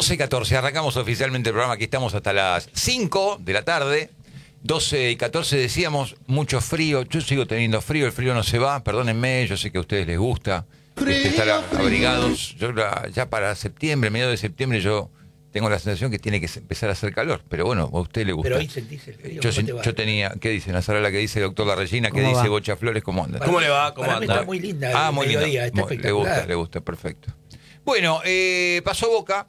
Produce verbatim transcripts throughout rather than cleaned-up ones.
doce y catorce, arrancamos oficialmente el programa. Aquí estamos hasta las cinco de la tarde. doce y catorce decíamos, mucho frío. Yo sigo teniendo frío, el frío no se va. Perdónenme, yo sé que a ustedes les gusta este, estar abrigados. Yo ya para septiembre, mediados de septiembre, yo tengo la sensación que tiene que empezar a hacer calor. Pero bueno, a usted le gusta. Pero hoy sentís el frío. Yo, yo tenía, ¿qué dice Nazarala? ¿Qué dice el doctor La Regina? ¿Qué dice Bocha Flores? ¿Cómo anda? ¿Cómo le va? ¿Cómo Para mí anda? está muy linda el Ah, muy linda. mediodía, está Muy- le espectacular. gusta, le gusta, perfecto. Bueno, eh, pasó Boca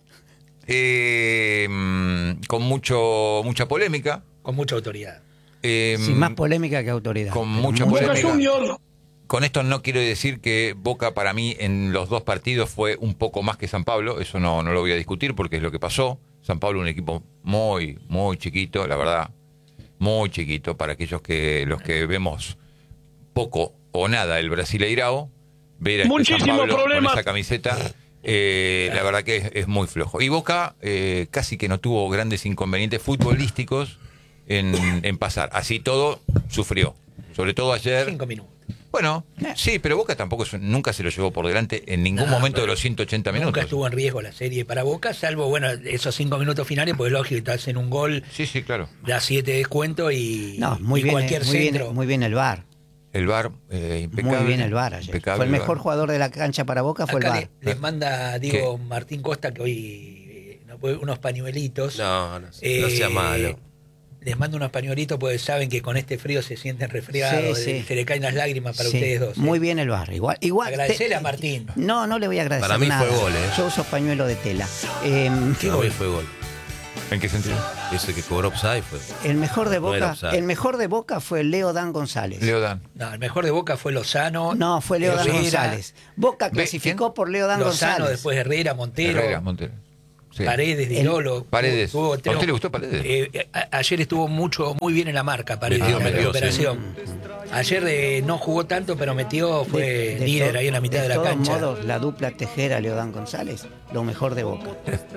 eh, mm, con mucho mucha polémica. Con mucha autoridad. eh, Sin más polémica que autoridad. Con Pero mucha mucho- polémica. Con esto no quiero decir que Boca para mí en los dos partidos fue un poco más que San Pablo. Eso no, no lo voy a discutir porque es lo que pasó. San Pablo un equipo muy, muy chiquito, la verdad. Muy chiquito para aquellos que los que vemos poco o nada el Brasileirao. Ver a este San Muchísimos Pablo problemas. con esa camiseta, eh, la verdad que es, es muy flojo. Y Boca eh, casi que no tuvo grandes inconvenientes futbolísticos en, en pasar. Así todo sufrió. Sobre todo ayer. Cinco minutos. Bueno, sí, pero Boca tampoco es- nunca se lo llevó por delante en ningún No, momento de pero los ciento ochenta Nunca minutos. estuvo en riesgo la serie para Boca, salvo, bueno, esos cinco minutos finales, pues lógico, te hacen un gol, Sí, sí, claro. da siete de descuento y, No, muy y bien, cualquier muy centro. bien, muy bien el V A R. El V A R, eh, impecable. Muy bien el V A R ayer. Impecable Fue el el mejor V A R. jugador de la cancha para Boca, fue el Acá V A R. le- les manda, digo, Martín Costa, que hoy eh, no puede- unos pañuelitos. No, no, Eh, no sea malo. Les mando unos pañuelitos porque saben que con este frío se sienten resfriados, Sí, eh, sí. se le caen las lágrimas para Sí, ustedes dos. Muy eh. bien el V A R. Igual, igual. Agradecele te- a Martín. No, no le voy a agradecer Para mí nada. fue gol, ¿eh? Yo uso pañuelo de tela. Eh, Para mí fue gol. ¿En qué sentido? Ese que cobró offside fue. el mejor de No era Boca, offside. el mejor de Boca fue Leo Dan González. Leo Dan. No, el mejor de Boca fue Lozano. No, fue Leo Dan Herrera, González. Boca Ve, clasificó ¿quién? por Leo Dan Lozano, González. después Herrera, Montero, Herrera, Montero. Sí. Paredes, Di El- Lolo. Paredes. Tuvo- ¿A usted le gustó Paredes? Eh, a- ayer estuvo mucho, muy bien en la marca, Paredes, Metió, en la metió, recuperación. Ayer eh, no jugó tanto, pero metió, fue De- de líder to- ahí en la mitad de, la todos cancha. modos, la dupla Tejera Leo Dan González, lo mejor de Boca.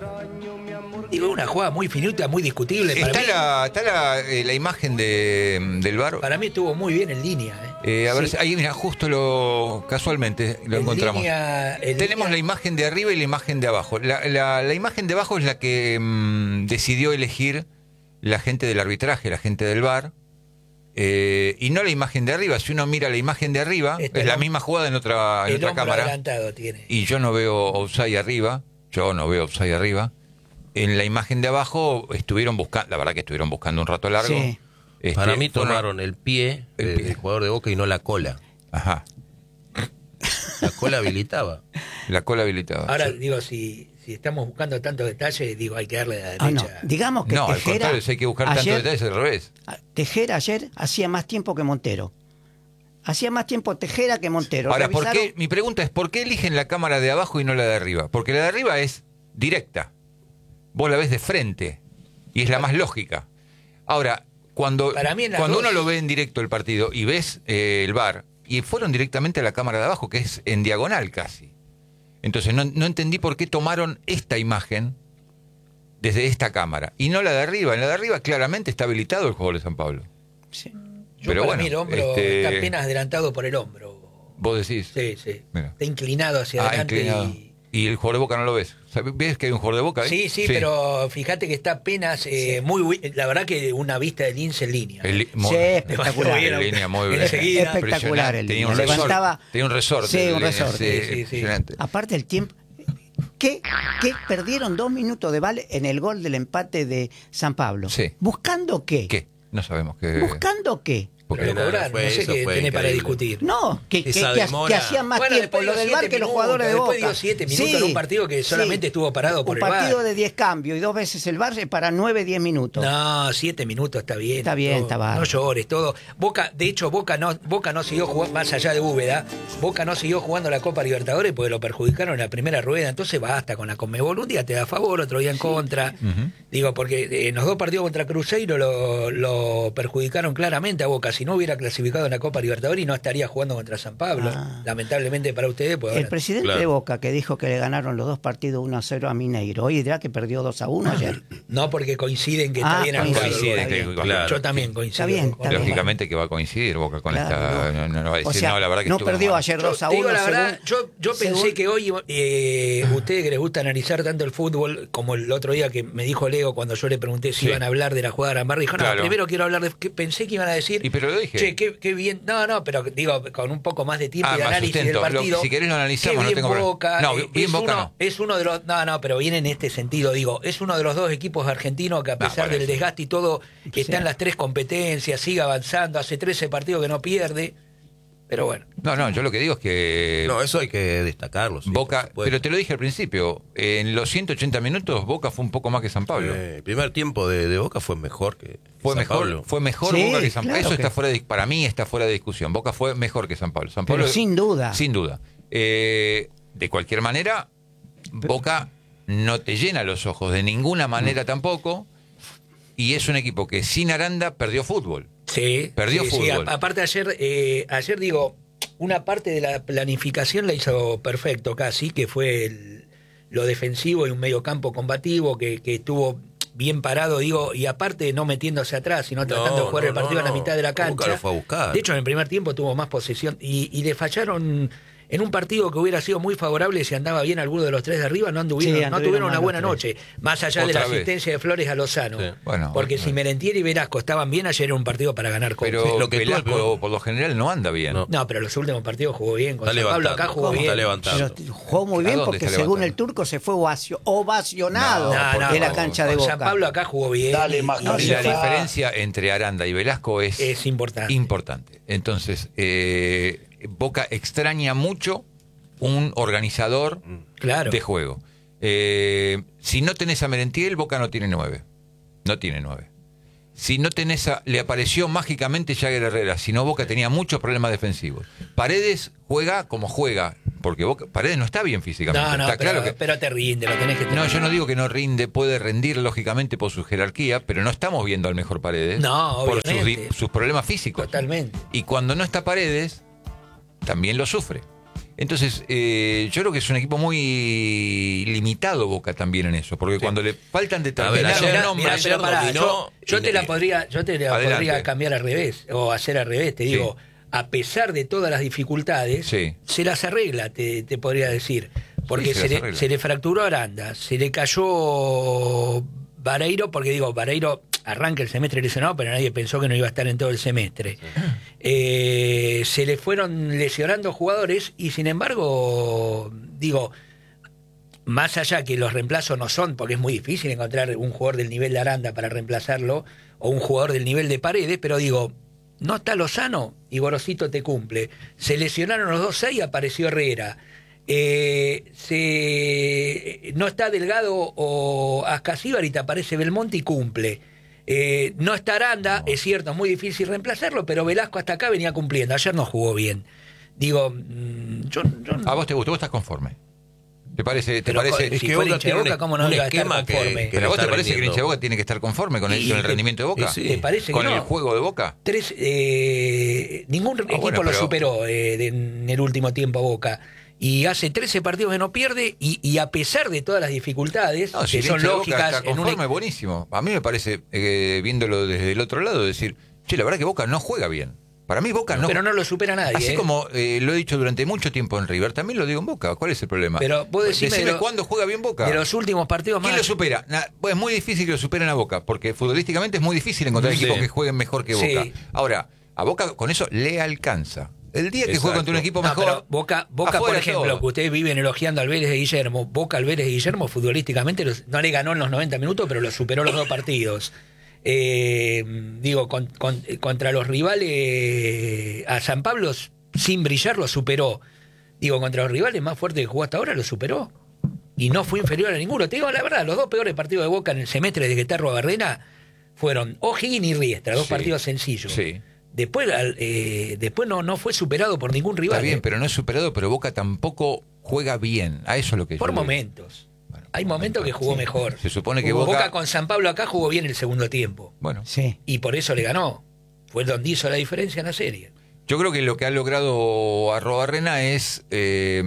Digo, una jugada muy finita, muy discutible. Para Está, mí, la, está la, eh, la imagen de, del V A R. para mí estuvo muy bien en línea. ¿eh? Eh, a ver, Sí. si- ahí mira, justo lo casualmente lo En encontramos. línea- en Tenemos línea- la imagen de arriba y la imagen de abajo. La, la- la imagen de abajo es la que mm, decidió elegir la gente del arbitraje, la gente del V A R, eh, y no la imagen de arriba. Si uno mira la imagen de arriba, Este es la no- misma jugada en otra, en El otra hombro cámara. adelantado tiene. Y yo no veo offside arriba. Yo no veo offside arriba. En la imagen de abajo estuvieron buscando, la verdad que estuvieron buscando un rato largo. Sí. Este, Para mí fue una- tomaron el pie El del pie. jugador de Boca y no la cola. Ajá, La cola habilitaba. la cola habilitada. Ahora, Sí. digo, si, si estamos buscando tantos detalles, digo, hay que darle a la Ah, no. derecha. Digamos que No, al Tejera. contrario, si hay que buscar tantos ayer- detalles, al revés. Tejera ayer hacía más tiempo que Montero. Hacía más tiempo Tejera que Montero. Ahora, ¿por Revisaron- qué? Mi pregunta es, ¿por qué eligen la cámara de abajo y no la de arriba? Porque la de arriba es directa. Vos la ves de frente. Y es la más lógica. Ahora, cuando, Para mí en las cuando dos- uno lo ve en directo el partido y ves eh, el V A R, y fueron directamente a la cámara de abajo, que es en diagonal casi. Entonces, no, no entendí por qué tomaron esta imagen desde esta cámara. Y no la de arriba. En la de arriba claramente está habilitado el jugador de San Pablo. Sí. Yo pero para bueno, mí el hombro este- está apenas adelantado por el hombro. Vos decís. Sí, sí. Mira. Está inclinado hacia Ah, adelante. inclinado. y- Y el jugador de Boca no lo ves. ¿Sabes? ¿Ves que hay un jugador de Boca ahí? Sí, sí, pero fíjate que está apenas eh, muy bu- la verdad que una vista de lince en línea. El li- muy- Sí, espectacular. En línea, muy bien. Enseguida. Espectacular el Tenía línea. un resort. Levantaba- Tenía un resorte. Sí, de un línea, resorte. sí, Sí, sí, sí. impresionante. Aparte el tiempo. ¿Qué, qué perdieron dos minutos de vale en el gol del empate de San Pablo? Sí. ¿Buscando qué? ¿Qué? No sabemos qué. ¿Buscando qué? porque- Pero lo Nada, cobraron, fue- no sé eso qué fue tiene para increíble. discutir. No, que, que, Esa que, demora. que hacían más Bueno, tiempo después lo dio del siete bar que los minutos, jugadores de Boca. después dio siete minutos en un partido que solamente estuvo parado por un el partido V A R. de diez cambios y dos veces el bar para nueve, diez minutos. No, siete minutos está bien. Está bien, todo. está bárbaro. No llores, todo. Boca, de hecho, Boca no, Boca no siguió jugando, más allá de Úbeda, Boca no siguió jugando la Copa Libertadores porque lo perjudicaron en la primera rueda. Entonces basta con la Conmebol. Un día te da a favor, otro día en contra. Ujú. Digo, porque en los dos partidos contra Cruzeiro lo, lo perjudicaron claramente a Boca. si no hubiera clasificado en la Copa Libertadores y no estaría jugando contra San Pablo. Ah. Lamentablemente para ustedes, pues El ahora- presidente Claro. de Boca que dijo que le ganaron los dos partidos uno a cero a Mineiro, hoy dirá que perdió dos a uno ayer. no porque coinciden que Ah, está bien coincide, anotado. coincide, Está bien. que- claro. Yo también coincido. Está bien, con- está bien. Lógicamente que va a coincidir Boca con Claro, esta. no. No, no va a O decir, sea, no, la verdad que no estuvo perdió mal. ayer Yo dos a te digo uno. la verdad, según- yo, yo pensé según- que hoy, eh, ustedes que les gusta analizar tanto el fútbol, como el otro día que me dijo Leo cuando yo le pregunté si Sí. iban a hablar de la jugada de Arambarri, dijo, no, Claro. primero quiero hablar de... que pensé que iban a decir... Y pero lo dije. Che, qué, qué bien... No, no, pero digo, con un poco más de tiempo Ah, y de más análisis sustento. del Lo- partido... si querés lo analizamos, qué no bien tengo problema. Boca, No, eh, bien es Boca uno, no. Es uno de los... No, no, pero viene en este sentido, digo, es uno de los dos equipos argentinos que a No, pesar por del eso. desgaste y todo, Sí. está en las tres competencias, sigue avanzando, hace trece partidos que no pierde, pero bueno. No, no, yo lo que digo es que. No, eso hay que destacarlo. sí, Boca, por supuesto. pero te lo dije al principio, en los ciento ochenta minutos Boca fue un poco más que San Pablo. Eh, el primer tiempo de, de Boca fue mejor que Fue San mejor, Pablo. fue mejor Sí, Boca que San Pablo. claro Eso que- está fuera de, para mí está fuera de discusión. Boca fue mejor que San Pablo. San Pero Pablo sin duda. Sin duda. Eh, de cualquier manera, Boca no te llena los ojos de ninguna manera tampoco. Y es un equipo que sin Aranda perdió fútbol. Sí, Perdió sí, sí. fútbol. A- aparte ayer, eh, ayer digo, una parte de la planificación la hizo perfecto casi, que fue el- lo defensivo y un mediocampo combativo que, que estuvo bien parado, digo, y aparte no metiéndose atrás, sino tratando No, de jugar no, el partido no, a la no. mitad de la Boca cancha. lo fue a buscar. De hecho, en el primer tiempo tuvo más posesión y, y le fallaron en un partido que hubiera sido muy favorable si andaba bien alguno de los tres de arriba, no anduvieron, Sí, no anduvieron tuvieron una mal buena los tres. noche, más allá de la Otra vez. asistencia de Flores a Lozano. Sí. Bueno, Porque bueno. si Merentieri y Velasco estaban bien, ayer era un partido para ganar Copa. Pero Sí, lo que tú- Velasco por lo general no anda bien. No. No, pero los últimos partidos jugó bien. Con Está San Pablo levantando. acá jugó ¿Cómo bien. está levantando? Pero jugó muy ¿A bien dónde porque está según levantando? el turco se fue ovacio- ovacionado No, No, de no, la cancha de con Boca. San Pablo acá jugó bien. Dale, y- más y- No, Y se la fue. diferencia entre Aranda y Velasco es, Es importante. importante. Entonces, eh, Boca extraña mucho un organizador Claro. de juego. Eh, si no tenés a Merentiel, Boca no tiene nueve. No tiene nueve. Si no tenés a... Le apareció mágicamente Jagger Herrera, si no Boca tenía muchos problemas defensivos. Paredes juega como juega, porque Boca, Paredes no está bien físicamente. No, no, está pero, claro que... pero te rinde, lo tenés que tener. No, yo no digo que no rinde, puede rendir lógicamente por su jerarquía, pero no estamos viendo al mejor Paredes No, por sus, obviamente. di- sus problemas físicos. Totalmente. Y cuando no está Paredes, también lo sufre. Entonces, eh, yo creo que es un equipo muy limitado Boca también en eso, porque cuando le faltan determinados ayer- nombres... Mirá, ayer pero pará, dominó yo, yo y- te la podría, yo te la Adelante. podría cambiar al revés, o hacer al revés, te Sí. digo, a pesar de todas las dificultades, Sí. se las arregla, te, te podría decir. Porque Sí, se se, las le, arregla. se le fracturó Aranda, se le cayó Vareiro, porque digo, Vareiro arranca el semestre lesionado, pero nadie pensó que no iba a estar en todo el semestre. Eh, se le fueron lesionando jugadores y sin embargo, digo, más allá que los reemplazos no son, porque es muy difícil encontrar un jugador del nivel de Aranda para reemplazarlo, o un jugador del nivel de Paredes, pero digo, no está Lozano y Gorosito te cumple. Se lesionaron los dos seis y apareció Herrera. Eh, se, no está Delgado o Ascasíbar y te aparece Belmonte y cumple. Eh, no está Aranda, es cierto, es muy difícil reemplazarlo, pero Velasco hasta acá venía cumpliendo. Ayer no jugó bien. Digo, mm, yo, yo ¿A vos te gustó? ¿Vos estás conforme? ¿Te parece? ¿Te Pero parece co- Es si que fuera Boca hincha de tiene Boca, un- ¿cómo no un iba a estar esquema que- conforme? que- ¿Pero a vos te está parece que el hincha de rindiendo. Boca tiene que estar conforme con el, Y- con el rendimiento de Boca? y sí. ¿Te parece que ¿Con no? el juego de Boca? Tres, eh, ningún equipo bueno, lo pero- superó eh, de- en el último tiempo a Boca. Y hace trece partidos que no pierde, y, y a pesar de todas las dificultades, No, si que el son hincha de Boca lógicas está en un conforme, buenísimo. A mí me parece, eh, viéndolo desde el otro lado, decir, che, la verdad que Boca no juega bien. Para mí Boca no. pero no lo supera nadie. Así eh. como eh, lo he dicho durante mucho tiempo en River, también lo digo en Boca. ¿Cuál es el problema? Pero vos decime Decime de lo- cuándo juega bien Boca. De los últimos partidos ¿Quién más. lo supera? Na- pues es muy difícil que lo superen a Boca, porque futbolísticamente es muy difícil encontrar Sí. equipos que jueguen mejor que Sí. Boca. Ahora, a Boca con eso le alcanza. El día que Exacto. juegue contra un equipo No, mejor. pero Boca, Boca por afuera ejemplo, todo. que ustedes viven elogiando al Vélez de Guillermo, Boca al Vélez de Guillermo futbolísticamente los- no le ganó en los noventa minutos, pero lo superó los dos partidos. Eh, digo, con- con- contra los rivales, a San Pablo sin brillar lo superó. Digo, contra los rivales más fuertes que jugó hasta ahora lo superó. Y no fue inferior a ninguno. Te digo la verdad, los dos peores partidos de Boca en el semestre de Guetarro a Barrena fueron O'Higgins y Riestra, dos Sí. partidos sencillos. Sí. Después, al- eh, después no, no fue superado por ningún rival. Está bien, eh. pero no es superado, pero Boca tampoco juega bien. A eso es lo que Por yo digo. momentos. Bueno, Hay por momentos que jugó sí. mejor. Se supone que Boca... Boca... con San Pablo acá jugó bien el segundo tiempo. Bueno, Sí. Y por eso le ganó. fue donde hizo la diferencia en la serie. Yo creo que lo que ha logrado Arruabarrena es eh,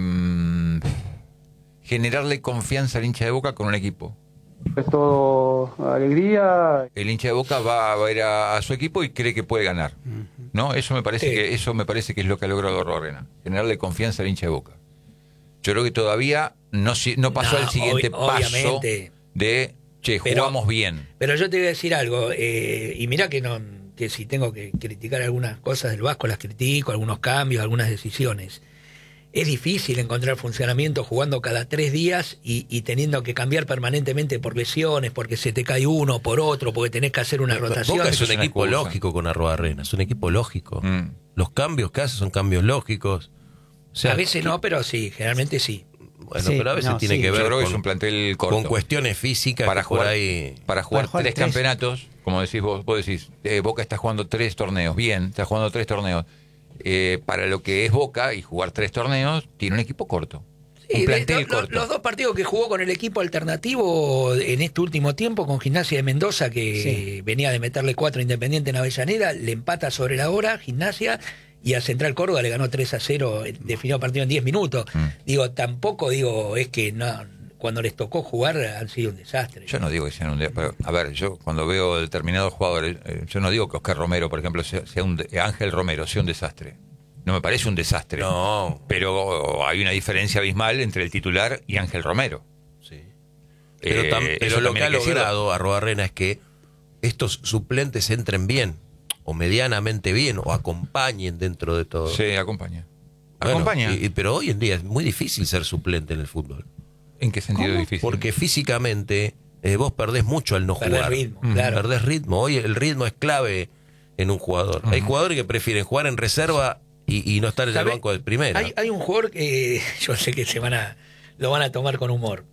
generarle confianza al hincha de Boca con un equipo. Es todo alegría. El hincha de Boca va a ver a, a su equipo y cree que puede ganar, ¿no? Eso me parece Sí. que eso me parece que es lo que ha logrado Arruabarrena, generarle confianza al hincha de Boca. Yo creo que todavía no si- no pasó No, al siguiente obvi- paso obviamente. de che, Pero- jugamos bien. Pero yo te voy a decir algo, eh, y mira que no que si tengo que criticar algunas cosas del Vasco, las critico, algunos cambios, algunas decisiones. Es difícil encontrar funcionamiento jugando cada tres días y, y teniendo que cambiar permanentemente por lesiones, porque se te cae uno por otro, porque tenés que hacer una rotación. Boca es Eso un es una equipo excusa. lógico con Arruabarrena, es un equipo lógico. Mm. Los cambios que hace son cambios lógicos. O sea, a veces no, pero sí, generalmente sí. Bueno, Sí, pero a veces no, tiene sí. que Yo ver creo que es con, un plantel corto. con cuestiones físicas para que por jugar, ahí... para jugar, Para jugar tres, tres. campeonatos, como decís vos, vos decís, eh, Boca está jugando tres torneos, bien, está jugando tres torneos. Eh, para lo que es Boca y jugar tres torneos, tiene un equipo corto. Sí, un plantel lo- lo- corto. Los dos partidos que jugó con el equipo alternativo en este último tiempo, con Gimnasia de Mendoza, que Sí. venía de meterle cuatro Independiente en Avellaneda, le empata sobre la hora Gimnasia, y a Central Córdoba le ganó tres a cero, eh, definió partido en diez minutos. Mm. Digo, tampoco digo, es que no, cuando les tocó jugar han sido un desastre. Yo no digo que sean un... de- pero, a ver, yo cuando veo determinados jugadores, eh, yo no digo que Oscar Romero, por ejemplo, sea, sea un... de- Ángel Romero sea un desastre. No me parece un desastre. No. Pero hay una diferencia abismal entre el titular y Ángel Romero. Sí. Pero, Eh, tam- eso pero lo también que ha hay que decirlo. logrado Arruabarrena es que estos suplentes entren bien, o medianamente bien, o acompañen dentro de todo. Sí, acompaña. Bueno, Acompaña. y- y- pero hoy en día es muy difícil ser suplente en el fútbol. ¿En qué sentido difícil? Porque físicamente eh, vos perdés mucho al no Perdés jugar. ritmo, Mm. claro. Perdés ritmo. Hoy el ritmo es clave en un jugador. Hay jugadores que prefieren jugar en reserva y, y no estar en el ¿Sabe? banco de primera. Hay, hay un jugador que yo sé que se van a lo van a tomar con humor.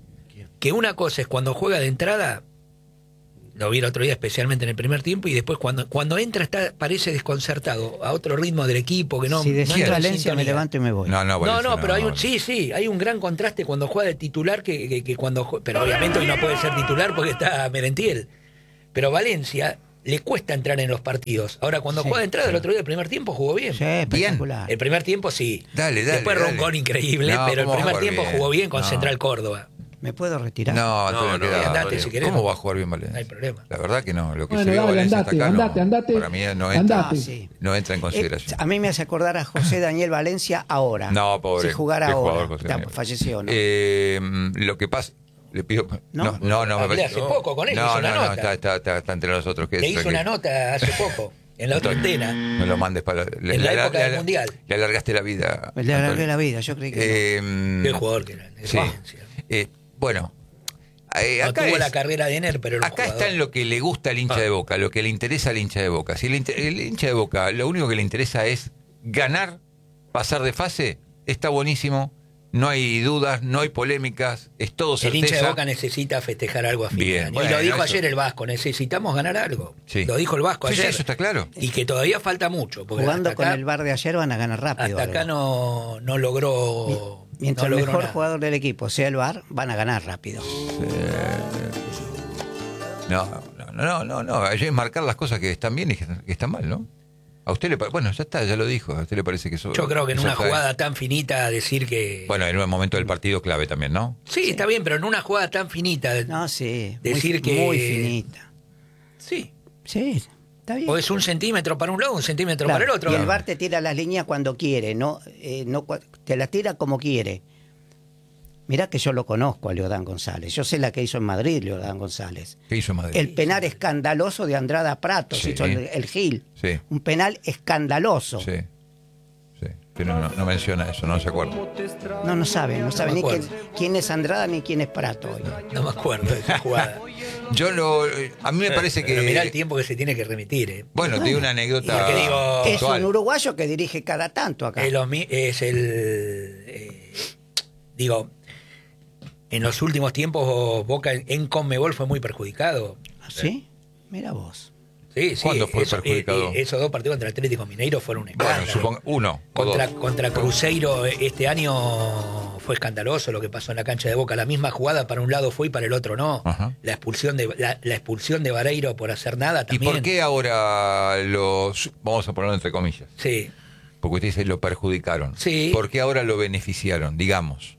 Que una cosa es cuando juega de entrada, lo vi el otro día especialmente en el primer tiempo, y después cuando cuando entra está parece desconcertado, a otro ritmo del equipo, que no si no decís entra en Valencia, me sintonía. levanto y me voy. No, no, No, Valencia, no, pero hay un sí, sí, hay un gran contraste cuando juega de titular que, que, que cuando jue- pero obviamente hoy no puede ser titular porque está Merentiel. Pero Valencia le cuesta entrar en los partidos. Ahora cuando Sí, juega de entrada el otro día el primer tiempo jugó bien. Sí, espectacular. El primer tiempo sí. Dale, dale, Después dale. roncón increíble, No, pero el ¿cómo va a primer jugar tiempo bien? jugó bien con No. Central Córdoba. ¿Me puedo retirar? No, No, te no, queda- andate si querés. ¿Cómo va a jugar bien Valencia? No hay problema. La verdad que no. Lo que Bueno, se vio dale, Valencia andate, hasta acá no- andate, andate. para mí no entra, Andate. Ah, sí. no entra en Eh, consideración. a mí me hace acordar a José Daniel Valencia ahora. No, pobre. Si jugara Qué ahora. jugador, José Está- Daniel. falleció, ¿no? Eh, lo que pasa... Le pido... ¿No? No, no, no. me Hablé parece- hace poco con él, no, hizo no, una no, nota. está, está, está, está entre nosotros. Que Le es- hizo que- una nota hace poco, en la otra antena. Me lo mandes para... le- En la le- época le- del le- Mundial. Le alargaste la vida. Le alargué Antonio. la vida, yo creí que Eh, Qué jugador que era. de Sí. Valencia. Eh, bueno, eh, No acá, tuvo es- la carrera de Ener, pero era un acá jugador. está en lo que le gusta al hincha Ah. de Boca, lo que le interesa al hincha de Boca. Si el, inter- el hincha de Boca lo único que le interesa es ganar, pasar de fase, está buenísimo. No hay dudas, no hay polémicas, es todo El certeza. hincha de Boca necesita festejar algo a fin de Bien, año. bueno, y lo dijo eso- ayer el Vasco, necesitamos ganar algo. Sí. Lo dijo el Vasco Sí, sí, ayer. eso está claro. Y que todavía falta mucho. Porque jugando hasta con acá, el bar de ayer van a ganar rápido. hasta acá algo. no, no logró. Mientras no el logró mejor nada. jugador del equipo sea el bar, van a ganar rápido. No, no, no, no, no. Hay que marcar las cosas que están bien y que que están mal, ¿no? A usted le parece, bueno, ya está, ya lo dijo. A usted le parece que eso. Yo creo que en eso una está- jugada tan finita decir que. Bueno, en un momento del partido clave también, ¿no? sí, está bien, pero en una jugada tan finita. No, sí. Decir muy, que- muy finita. Sí. Sí, está bien. O es un centímetro para un lado, un centímetro Claro, para el otro. Y el bar te tira las líneas cuando quiere, no, eh, no cua- te las tira como quiere. Mirá que yo lo conozco a Leodán González. Yo sé la que hizo en Madrid Leodán González. ¿Qué hizo Madrid? El penal escandaloso de Andrada Pratos, Sí. hizo el, el Gil. Sí. Un penal escandaloso. Sí. Sí. Pero no, no menciona eso, no se acuerda. No, no sabe, no sabe me ni quién, acuerdo. quién es Andrada ni quién es Prato hoy. No me acuerdo de esa jugada. Yo lo. A mí me parece que. Pero mirá el tiempo que se tiene que remitir. ¿eh? Bueno, te digo una anécdota. Y que digo- Es puntual. un uruguayo que dirige cada tanto acá. Es, lo mi- es el. eh, digo, en los últimos tiempos Boca en, en Conmebol fue muy perjudicado. ¿Sí? Mira vos. Sí, sí. ¿Cuándo fue eso- perjudicado? eh, eh, esos dos partidos contra Atlético Mineiro fueron un escándalo. Bueno, supongo. Uno. o Contra, dos. contra Cruzeiro este año fue escandaloso lo que pasó en la cancha de Boca. La misma jugada para un lado fue y para el otro no. Ajá. La expulsión de la, la expulsión de Vareiro por hacer nada ¿Y también. por qué ahora los, vamos a ponerlo entre comillas, Sí. porque usted dice lo perjudicaron? Sí. ¿Por qué ahora lo beneficiaron, digamos?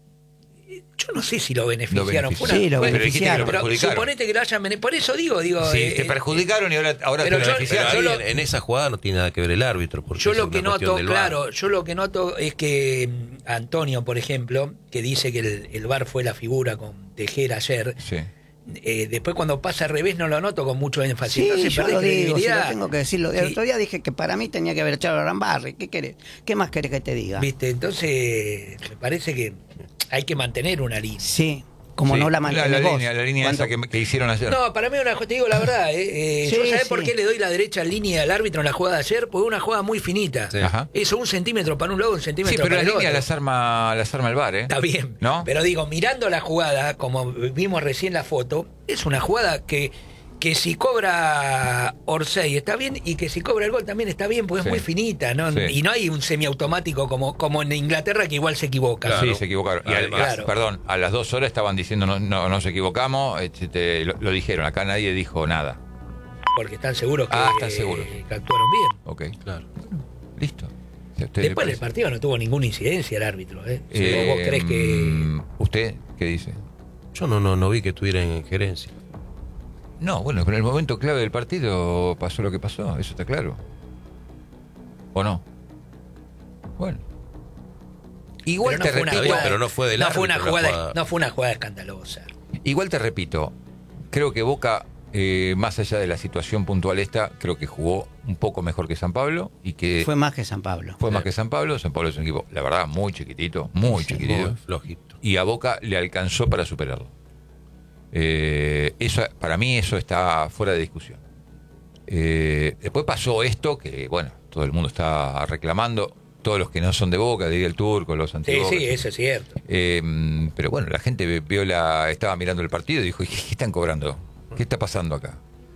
Yo no sé si lo beneficiaron. Lo Fue beneficiaron. Sí, lo Pero dijiste que beneficiaron. lo Pero perjudicaron. suponete que lo hayan bene- Por eso digo, digo. Sí, eh, te perjudicaron y ahora, ahora te pero yo- Pero beneficiaron. yo ahí lo- en, en esa jugada no tiene nada que ver el árbitro. Porque Yo es lo una que cuestión noto, del V A R. claro, yo lo que noto es que mm, Antonio, por ejemplo, que dice que el, el V A R fue la figura con Tejera ayer, Sí. eh, después cuando pasa al revés no lo noto con mucho énfasis. Sí, Entonces yo pierde lo digo, si lo credibilidad. tengo que decirlo. El Sí. otro día dije que para mí tenía que haber echado a Rambarri. ¿Qué querés? ¿Qué más querés que te diga? ¿Viste? Entonces, me parece que hay que mantener una línea. Sí, como Sí, no la la, mantenés la vos. línea, la línea Cuando- esa que, que hicieron ayer. No, para mí una te digo la verdad, eh, eh, Sí, yo sabés sí. por qué le doy la derecha línea al árbitro en la jugada de ayer, porque una jugada muy finita. Sí. Ajá. Eso, un centímetro para un lado, un Sí, centímetro pero para la el línea otro. las arma, las arma el V A R, ¿eh? Está bien. ¿No? Pero digo, mirando la jugada, como vimos recién la foto, es una jugada que, que si cobra Orsay está bien y que si cobra el gol también está bien, porque Sí. es muy finita, ¿no? Sí. Y no hay un semiautomático como, como en Inglaterra que igual se equivoca. Claro. Sí, se equivocaron. Y al- Además. a- Claro. Perdón, a las dos horas estaban diciendo no, no, nos equivocamos, este, lo, lo dijeron, acá nadie dijo nada. Porque están seguros que, Ah, están seguros. que actuaron bien. Ok, Claro. listo. Si a usted le Después del parece. partido no tuvo ninguna incidencia el árbitro, ¿eh? Si Eh, vos crees que... mm, ¿Usted qué dice? Yo no, no, no vi que estuviera en gerencia. No, bueno, pero en el momento clave del partido pasó lo que pasó, eso está claro. ¿O no? Bueno. Igual Pero te no fue una repito, jugada- pero no fue del no fue una árbitro la jugada, jugada. no fue una jugada escandalosa. igual te repito, creo que Boca, eh, más allá de la situación puntual esta, creo que jugó un poco mejor que San Pablo y que Fue más que San Pablo. fue más que San Pablo. San Pablo es un equipo, la verdad, muy chiquitito, muy chiquitito. Muy flojito. Y a Boca le alcanzó para superarlo. Eh, eso, para mí eso está fuera de discusión. Eh, después pasó esto que, bueno, todo el mundo está reclamando, todos los que no son de Boca, diría el Turco, los Sí, antiguos. sí, eso es cierto. Eh, pero bueno, la gente vio la, estaba mirando el partido y dijo, ¿qué están cobrando? ¿Qué está pasando acá?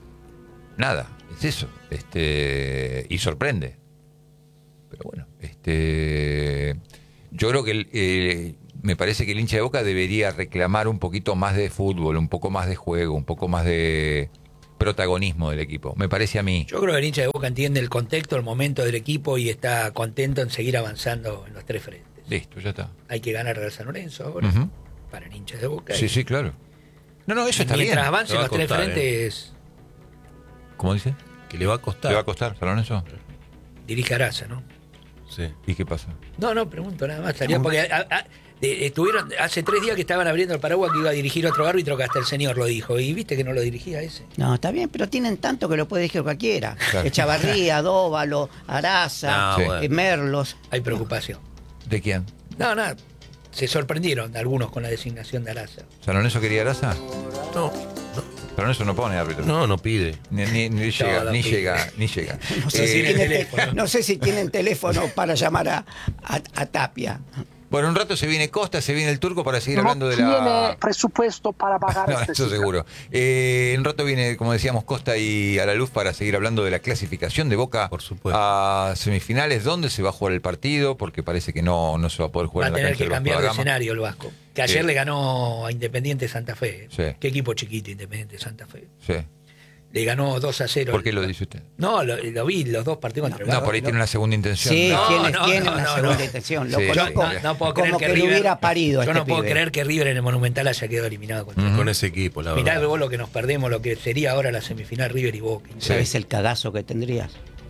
Nada, es eso. Este, y sorprende. Pero bueno, este, yo creo que el, eh, me parece que el hincha de Boca debería reclamar un poquito más de fútbol, un poco más de juego, un poco más de protagonismo del equipo. Me parece a mí. Yo creo que el hincha de Boca entiende el contexto, el momento del equipo y está contento en seguir avanzando en los tres frentes. Listo, ya está. Hay que ganar al San Lorenzo ahora, Ujú. para el hincha de Boca. Sí, Y- sí, claro. No, no, eso y está mientras bien. avancen Te va los a tres costar, frentes, ¿Cómo dice? Que le va a costar. ¿Le va a costar, San Lorenzo? dirige Araza, ¿no? Sí. ¿Y qué pasa? No, no, pregunto nada más. Salió porque a- a- de- estuvieron hace tres días que estaban abriendo el paraguas que iba a dirigir otro árbitro que hasta el señor lo dijo. Y viste que no lo dirigía ese. No, está bien, pero tienen tanto que lo puede decir cualquiera. Claro. Echavarría, Dóvalo, Araza, No, Sí. bueno. eh, Merlos. Hay preocupación. ¿De quién? No, nada. Se sorprendieron algunos con la designación de Araza. ¿San Lorenzo quería Araza? No, San Lorenzo no pone árbitro. no, no pide. Ni, ni- ni llega, No, ni no llega, ni llega. No sé, si Eh, tiene tienen, teléfono. no sé si tienen teléfono para llamar a, a- a Tapia. Bueno, un rato se viene Costa, se viene el Turco para seguir No hablando de tiene la... presupuesto para pagar No, este eso ciclo. seguro. Eh, en un rato viene, como decíamos, Costa y a la luz para seguir hablando de la clasificación de Boca Por supuesto. a semifinales. ¿Dónde se va a jugar el partido? Porque parece que no, no se va a poder Va jugar a en la tener cancha que del Vasco cambiar da de Gama. escenario el Vasco. Que ayer Sí. le ganó a Independiente Santa Fe. ¿eh? Sí. Qué equipo chiquito Independiente Santa Fe. Sí. Le ganó dos a cero. ¿Por qué lo dice usted? No, lo, lo vi, los dos partidos contra el No, Vasco. por ahí tiene una segunda intención. Sí, No, tiene, no, tiene no, una no, segunda no. intención. Lo Sí, conozco No, no puedo creer como que, que, lo River, hubiera parido. Yo este no puedo pibe. creer que River en el Monumental haya quedado eliminado contra Ujú. Con ese equipo, la Mirá verdad. vos lo que nos perdemos, lo que sería ahora la semifinal River y Boca. ¿Sabes el cagazo que tendrías?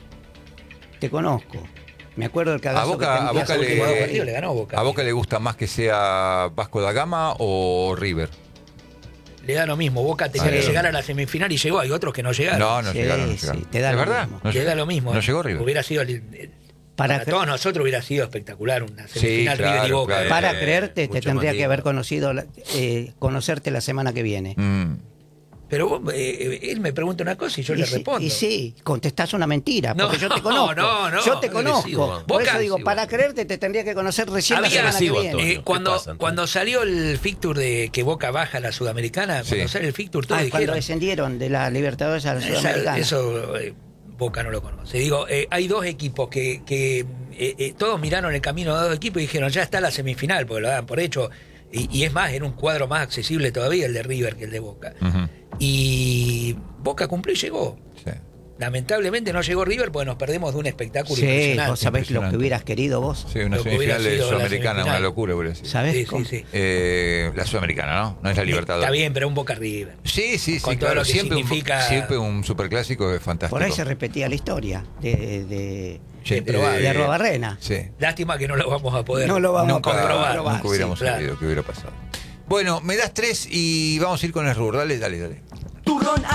Te conozco. Me acuerdo del A cagazo Boca, que a tendrías. Boca los últimos dos le, partidos le ganó Boca. ¿A Boca le gusta más que sea Vasco da Gama o River? Le da lo mismo. Boca tenía Ah, que sí. llegar a la semifinal y llegó. Hay otros que no llegaron. No, no Sí, llegaron. No sí, llegaron. te da ¿Es lo verdad? mismo. No Le llegó. da lo mismo. No ¿eh? llegó River. Hubiera sido el- el- Para, para cre- todos nosotros hubiera sido espectacular una semifinal claro, River y Boca. claro. ¿eh? para Eh, creerte, te mucho tendría más que haber lindo. conocido, la- eh, conocerte la semana que viene. Mm. Pero vos, eh, él me pregunta una cosa y yo y, le sí, respondo. y sí, contestás una mentira, No, porque yo te conozco. no, no, yo te agresivo, conozco. Por Boca- eso digo, agresivo. para creerte te tendría que conocer recién la Había- semana que agresivo, viene. Antonio. Eh, ¿Qué cuando, pasa, Antonio? cuando salió el fixture de que Boca baja a la Sudamericana, Sí. cuando sale el fixture, todos Ah, cuando dijeron. descendieron de la Libertadores a la Esa- Sudamericana. eso, eh, Boca no lo conoce. Digo, eh, hay dos equipos que, que eh, eh, todos miraron el camino de dos equipos y dijeron, ya está la semifinal, porque lo dan por hecho. Y, y es más, era un cuadro más accesible todavía el de River que el de Boca. Ujú. Y Boca cumplió y llegó. Sí. Lamentablemente no llegó River porque nos perdemos de un espectáculo Sí, impresionante. vos sabés lo que impresionante. hubieras querido vos. Sí, una Lo que hubiera semifinal de sido la Sudamericana, semifinal. una locura, hubiera sido. ¿Sabés? Sí, cómo? sí, sí. Eh, la Sudamericana, ¿no? No es la Libertadores. Está bien, pero un Boca River. Sí, sí, sí, Con todo claro. lo que siempre, significa- un, siempre un superclásico es fantástico. Por ahí se repetía la historia de, de, Sí, probable. de Arruabarrena. Sí. Lástima que no lo vamos a poder No lo vamos nunca, a poder comprobar. comprobar, nunca hubiéramos sí, claro. sabido qué hubiera pasado. Bueno, me das tres y vamos a ir con el rubro. Dale, dale, dale. Turrón